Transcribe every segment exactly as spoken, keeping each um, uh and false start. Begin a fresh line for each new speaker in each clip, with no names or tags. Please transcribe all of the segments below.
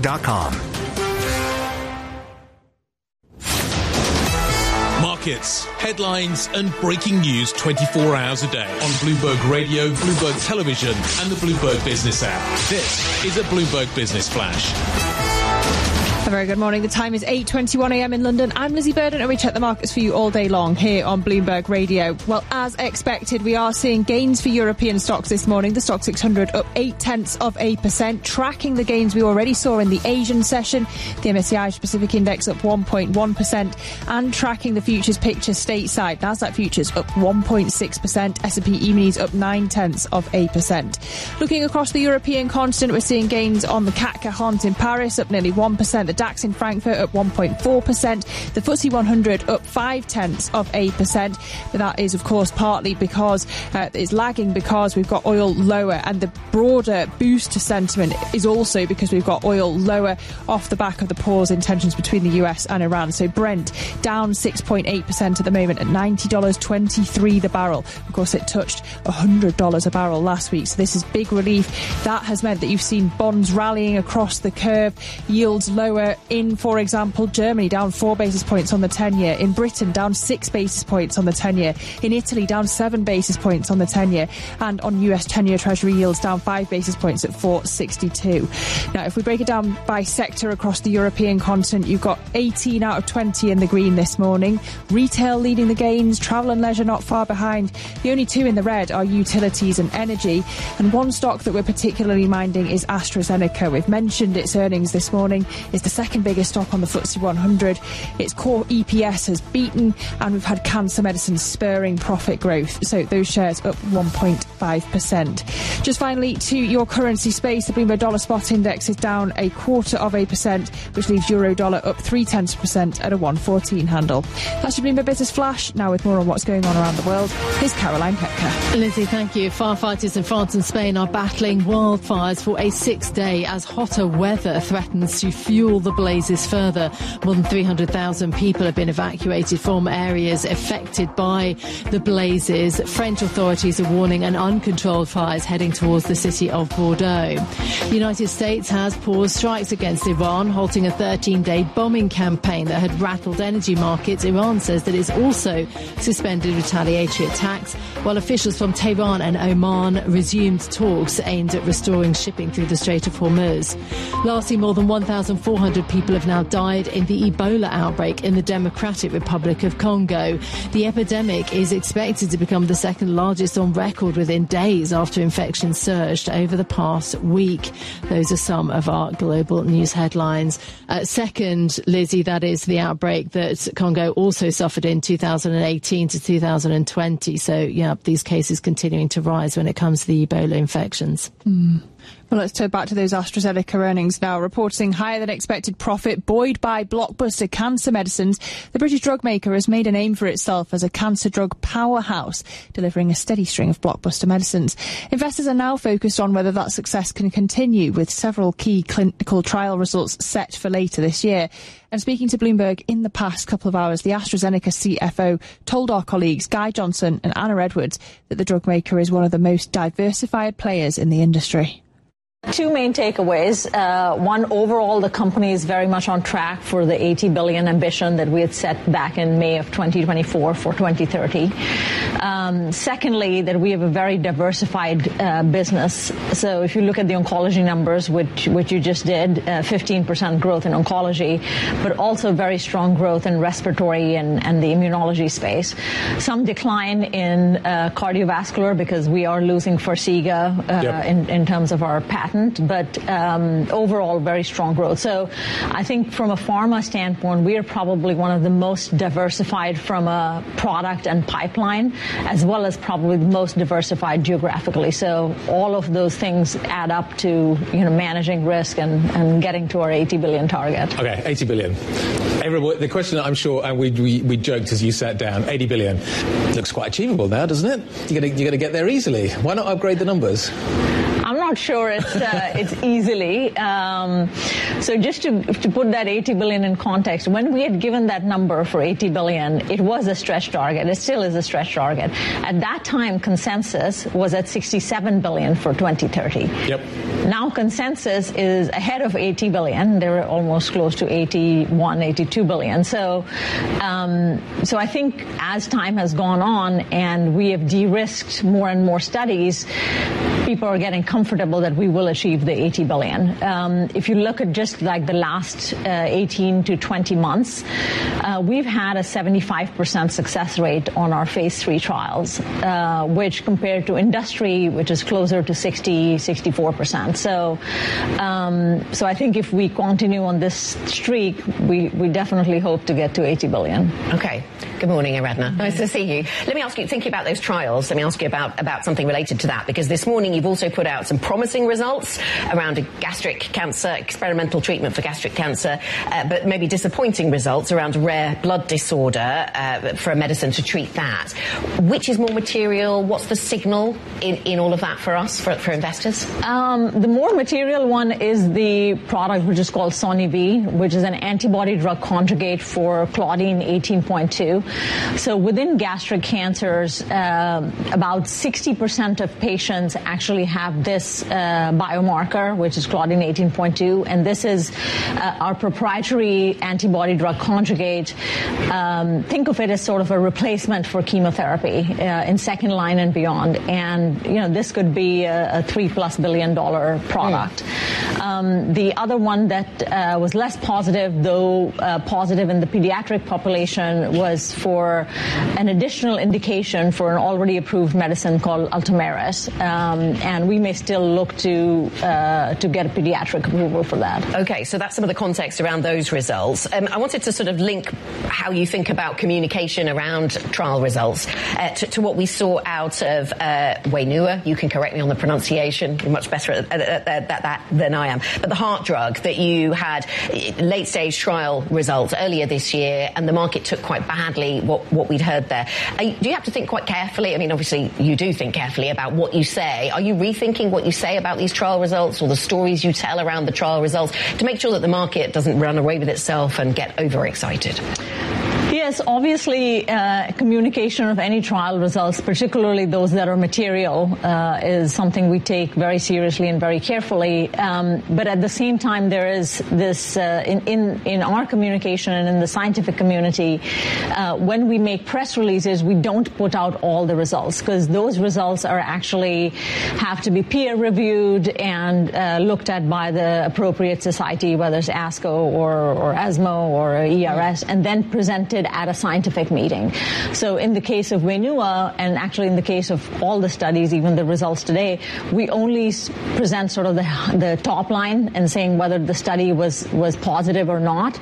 dot com.
Markets, headlines and breaking news twenty-four hours a day on Bloomberg Radio, Bloomberg Television and the Bloomberg Business app. This is a Bloomberg Business Flash.
A very good morning. The time is eight twenty-one a m in London. I'm Lizzie Burden and we check the markets for you all day long here on Bloomberg Radio. Well, as expected, we are seeing gains for European stocks this morning. The Stoxx six hundred up eight tenths of a percent, tracking the gains we already saw in the Asian session. The M S C I Pacific Index up one point one percent and tracking the futures picture stateside. Nasdaq futures up one point six percent. S and P E-minis up nine tenths of a percent. Looking across the European continent, we're seeing gains on the C A C quarante in Paris up nearly one percent. The DAX in Frankfurt up one point four percent. The F T S E one hundred up five tenths of a percent. But that is, of course, partly because uh, it's lagging because we've got oil lower, and the broader boost to sentiment is also because we've got oil lower off the back of the pause in tensions between the U S and Iran. So Brent down six point eight percent at the moment at ninety dollars twenty-three the barrel. Of course, it touched one hundred dollars a barrel last week. So this is big relief. That has meant that you've seen bonds rallying across the curve, yields lower in, for example, Germany down four basis points on the ten-year. In Britain, down six basis points on the ten-year. In Italy, down seven basis points on the ten-year. And on U S ten-year Treasury yields, down five basis points at four sixty-two. Now, if we break it down by sector across the European continent, you've got eighteen out of twenty in the green this morning. Retail leading the gains, travel and leisure not far behind. The only two in the red are utilities and energy. And one stock that we're particularly minding is AstraZeneca. We've mentioned its earnings this morning. It's the second biggest stock on the F T S E one hundred. Its core E P S has beaten, and we've had cancer medicine spurring profit growth. So those shares up one point five percent. Just finally, to your currency space, the Bloomberg Dollar Spot Index is down a quarter of a percent, which leaves euro dollar up three tenths of a percent at a one fourteen handle. That's your Bloomberg Business Flash. Now with more on what's going on around the world, here's Caroline Hepker.
Lizzie, thank you. Firefighters in France and Spain are battling wildfires for a sixth day as hotter weather threatens to fuel the blazes further. More than three hundred thousand people have been evacuated from areas affected by the blazes. French authorities are warning an uncontrolled fires heading towards the city of Bordeaux. The United States has paused strikes against Iran, halting a thirteen-day bombing campaign that had rattled energy markets. Iran says that it's also suspended retaliatory attacks, while officials from Tehran and Oman resumed talks aimed at restoring shipping through the Strait of Hormuz. Lastly, more than one thousand four hundred people have now died in the Ebola outbreak in the Democratic Republic of Congo. The epidemic is expected to become the second largest on record within days after infections surged over the past week. Those are some of our global news headlines. Uh, second, Lizzie, that is the outbreak that Congo also suffered in two thousand eighteen to two thousand twenty. So, yeah, these cases continuing to rise when it comes to the Ebola infections.
Mm. Well, let's turn back to those AstraZeneca earnings now. Reporting higher than expected profit buoyed by blockbuster cancer medicines, the British drug maker has made a name for itself as a cancer drug powerhouse, delivering a steady string of blockbuster medicines. Investors are now focused on whether that success can continue, with several key clinical trial results set for later this year. And speaking to Bloomberg in the past couple of hours, the AstraZeneca C F O told our colleagues Guy Johnson and Anna Edwards that the drug maker is one of the most diversified players in the industry.
Two main takeaways. Uh, one, overall, the company is very much on track for the eighty billion ambition that we had set back in May of twenty twenty-four for twenty thirty. Um, secondly, that we have a very diversified uh, business. So if you look at the oncology numbers, which, which you just did, uh, fifteen percent growth in oncology, but also very strong growth in respiratory and, and the immunology space. Some decline in uh, cardiovascular because we are losing Farxiga uh, yep. in, in terms of our patent. But um, overall, very strong growth. So I think from a pharma standpoint, we are probably one of the most diversified from a product and pipeline, as well as probably the most diversified geographically. So all of those things add up to, you know, managing risk and, and getting to our eighty billion target.
Okay, eighty billion. Everybody, the question, I'm sure, and we, we we joked as you sat down, eighty billion looks quite achievable now, doesn't it? You're going you're going to get there easily. Why not upgrade the numbers?
I'm not not sure it's uh, it's easily. Um, so just to to put that eighty billion in context, when we had given that number for eighty billion, it was a stretch target. It still is a stretch target. At that time, consensus was at sixty-seven billion for twenty thirty.
Yep.
Now consensus is ahead of eighty billion. They're almost close to eighty-one, eighty-two billion. So, um, so I think as time has gone on and we have de-risked more and more studies, people are getting comfortable that we will achieve the eighty billion. Um, if you look at just like the last uh, eighteen to twenty months, uh, we've had a seventy-five percent success rate on our phase three trials, uh, which compared to industry, which is closer to sixty, sixty-four percent. So, um, so I think if we continue on this streak, we, we definitely hope to get to eighty billion.
Okay. Good morning, Aradhana. Nice to see you. Let me ask you, thinking about those trials, let me ask you about, about something related to that, because this morning you've also put out some promising results around a gastric cancer, experimental treatment for gastric cancer, uh, but maybe disappointing results around a rare blood disorder uh, for a medicine to treat that. Which is more material? What's the signal in, in all of that for us, for, for investors?
Um, the more material one is the product which is called Soni-V, which is an antibody drug conjugate for Claudin eighteen point two. So within gastric cancers, uh, about sixty percent of patients actually have this uh, biomarker, which is Claudin eighteen point two, and this is uh, our proprietary antibody drug conjugate. Um, think of it as sort of a replacement for chemotherapy uh, in second line and beyond. And, you know, this could be a, a three plus billion dollar product. Mm. Um, the other one that uh, was less positive, though uh, positive in the pediatric population, was for an additional indication for an already approved medicine called Ultomiris, um, and we may still look to uh, to get a pediatric approval for that.
Okay, so that's some of the context around those results. Um, I wanted to sort of link how you think about communication around trial results uh, to, to what we saw out of uh, Wainua. You can correct me on the pronunciation. You're much better at, at, at, at that than I am. But the heart drug that you had late-stage trial results earlier this year, and the market took quite badly what, what we'd heard there. You, do you have to think quite carefully? I mean, obviously, you do think carefully about what you say. Are you rethinking what you say about these trial results or the stories you tell around the trial results to make sure that the market doesn't run away with itself and get overexcited?
Yes, obviously, uh, communication of any trial results, particularly those that are material, uh, is something we take very seriously and very carefully. Um, but at the same time, there is this, uh, in, in, in our communication and in the scientific community, uh, when we make press releases, we don't put out all the results, because those results are actually have to be peer reviewed and uh, looked at by the appropriate society, whether it's ASCO or, or ESMO or E R S, and then presented at a scientific meeting. So in the case of Wainua, and actually in the case of all the studies, even the results today, we only present sort of the, the top line and saying whether the study was, was positive or not.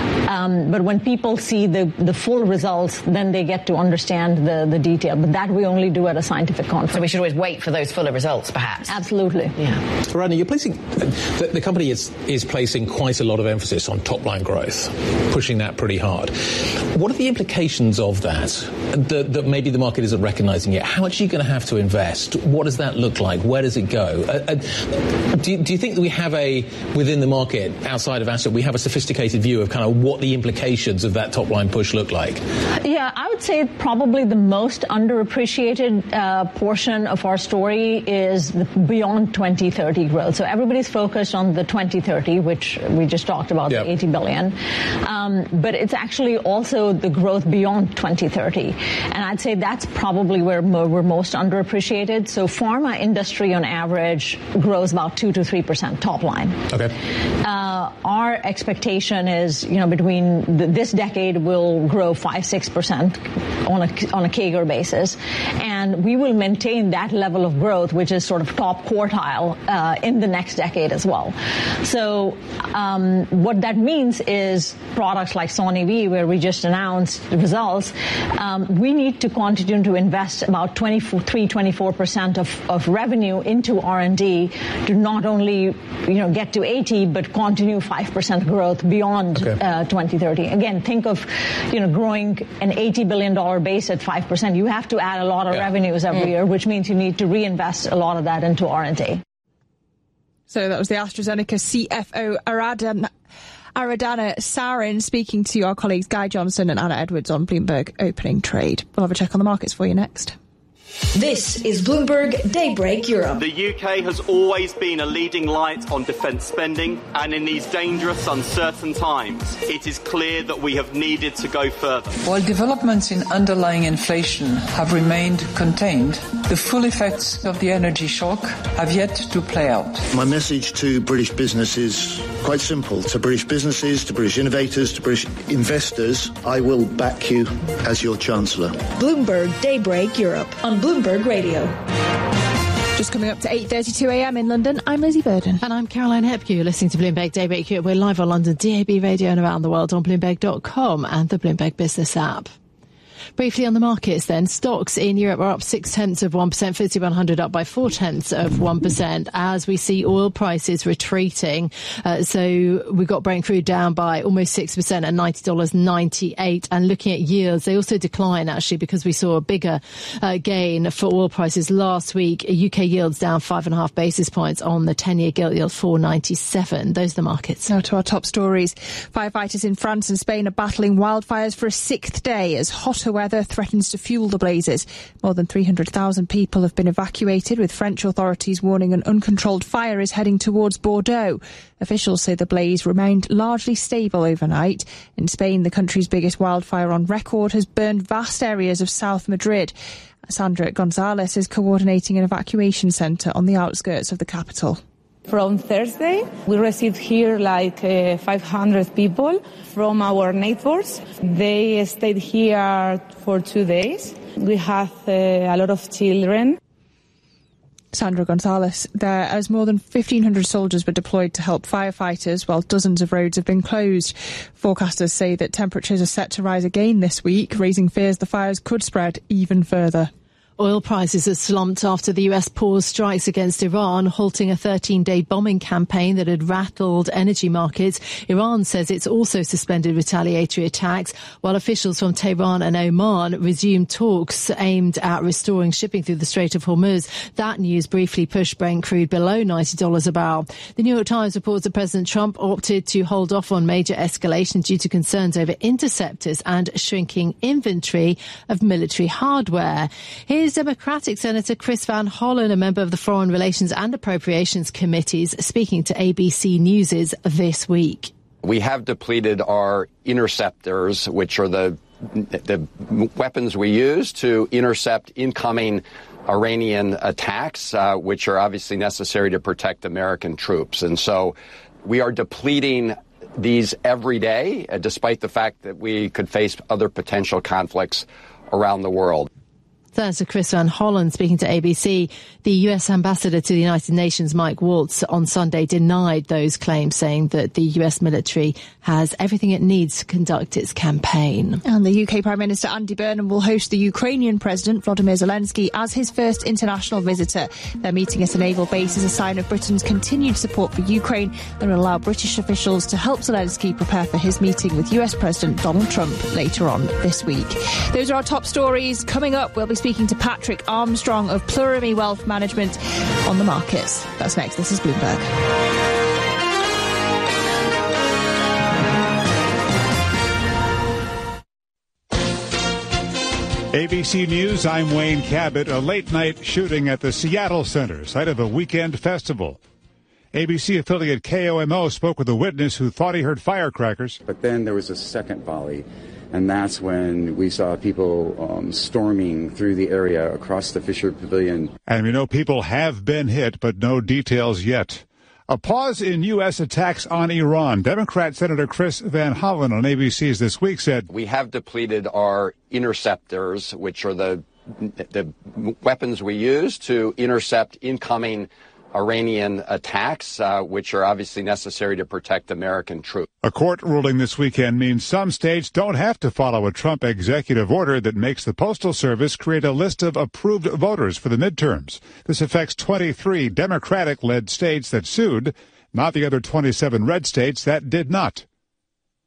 Um, but when people see the, the full results, then they get to understand the, the detail. But that we only do at a scientific conference.
So we should always wait for those fuller results, perhaps?
Absolutely.
Yeah.
Aradhana, you're placing, the, the company is, is placing quite a lot of emphasis on top-line growth, pushing that pretty hard. What are the implications of that, that that maybe the market isn't recognizing yet? How much are you going to have to invest? What does that look like? Where does it go? Uh, uh, do, you, do you think that we have a, within the market, outside of Asset, we have a sophisticated view of kind of what the implications of that top-line push look like?
Yeah, I would say probably the most underappreciated uh, portion of our story is the beyond twenty thirty growth. So everybody's focused on the twenty thirty, which we just talked about, yep. The eighty billion. Um, but it's actually also the growth beyond twenty thirty. And I'd say that's probably where we're most underappreciated. So pharma industry on average grows about two to three percent top line.
Okay.
Uh, our expectation is, you know, between the, this decade will grow five, six percent on a, on a C A G R basis. And we will maintain that level of growth, which is sort of top quartile, uh, in the next decade as well. So, um, what that means is products like Soni-V, where we just announced the results, um, we need to continue to invest about twenty-three, twenty-four percent of, of revenue into R and D to not only, you know, get to eighty, but continue five percent growth beyond okay. uh, twenty thirty. Again, think of, you know, growing an eighty billion dollars base at five percent. You have to add a lot of yeah. revenues every mm. year, which means you need to reinvest a lot of that into R and D.
So that was the AstraZeneca C F O, Aradhana, Aradhana Sarin, speaking to our colleagues Guy Johnson and Anna Edwards on Bloomberg Opening Trade. We'll have a check on the markets for you next.
This is Bloomberg Daybreak Europe.
The U K has always been a leading light on defence spending, and in these dangerous, uncertain times, it is clear that we have needed to go further.
While developments in underlying inflation have remained contained, the full effects of the energy shock have yet to play out.
My message to British business is quite simple. To British businesses, to British innovators, to British investors, I will back you as your Chancellor.
Bloomberg Daybreak Europe on Bloomberg Radio.
Just coming up to eight thirty-two a m in London, I'm Lizzie Burden.
And I'm Caroline Hepke. You're listening to Bloomberg Daybreak Europe. We're live on London D A B radio and around the world on Bloomberg dot com and the Bloomberg Business app. Briefly on the markets then, stocks in Europe are up six tenths of one percent, F T S E one hundred up by four tenths of one percent as we see oil prices retreating. Uh, so we got Brent crude down by almost six percent at ninety dollars ninety-eight. And looking at yields, they also decline actually because we saw a bigger uh, gain for oil prices last week. U K yields down five and a half basis points on the ten-year gilt yield, four ninety-seven. Those are the markets.
Now to our top stories. Firefighters in France and Spain are battling wildfires for a sixth day as hotter weather threatens to fuel the blazes. More than three hundred thousand people have been evacuated, with French authorities warning an uncontrolled fire is heading towards Bordeaux. Officials say the blaze remained largely stable overnight. In Spain, the country's biggest wildfire on record has burned vast areas of South Madrid. Sandra Gonzalez is coordinating an evacuation centre on the outskirts of the capital.
From Thursday, we received here like uh, five hundred people from our neighbors. They stayed here for two days. We have uh, a lot of children.
Sandra Gonzalez there, as more than fifteen hundred soldiers were deployed to help firefighters while dozens of roads have been closed. Forecasters say that temperatures are set to rise again this week, raising fears the fires could spread even further.
Oil prices have slumped after the U S paused strikes against Iran, halting a thirteen-day bombing campaign that had rattled energy markets. Iran says it's also suspended retaliatory attacks, while officials from Tehran and Oman resumed talks aimed at restoring shipping through the Strait of Hormuz. That news briefly pushed Brent crude below ninety dollars a barrel. The New York Times reports that President Trump opted to hold off on major escalation due to concerns over interceptors and shrinking inventory of military hardware. Here's Democratic Senator Chris Van Hollen, a member of the Foreign Relations and Appropriations Committees, speaking to A B C News' This Week.
We have depleted our interceptors, which are the the weapons we use to intercept incoming Iranian attacks, uh, which are obviously necessary to protect American troops. And so we are depleting these every day, uh, despite the fact that we could face other potential conflicts around the world.
Senator Chris Van Hollen speaking to A B C. The U S ambassador to the United Nations, Mike Waltz, on Sunday denied those claims, saying that the U S military has everything it needs to conduct its campaign.
And the U K Prime Minister Andy Burnham will host the Ukrainian President Volodymyr Zelensky as his first international visitor. Their meeting at a naval base is a sign of Britain's continued support for Ukraine and will allow British officials to help Zelensky prepare for his meeting with U S President Donald Trump later on this week. Those are our top stories. Coming up, we'll be speaking to Patrick Armstrong of Plurimi Wealth Management on the markets. That's next. This is Bloomberg.
A B C News, I'm Wayne Cabot. A late-night shooting at the Seattle Center, site of a weekend festival. A B C affiliate K O M O spoke with a witness who thought he heard firecrackers.
But then there was a second volley, and that's when we saw people um, storming through the area across the Fisher Pavilion.
And we know people have been hit, but no details yet. A pause in U S attacks on Iran. Democrat Senator Chris Van Hollen on A B C's This Week said,
we have depleted our interceptors, which are the the weapons we use to intercept incoming Iranian attacks, uh, which are obviously necessary to protect American troops.
A court ruling this weekend means some states don't have to follow a Trump executive order that makes the Postal Service create a list of approved voters for the midterms. This affects twenty-three Democratic-led states that sued, not the other twenty-seven red states that did not.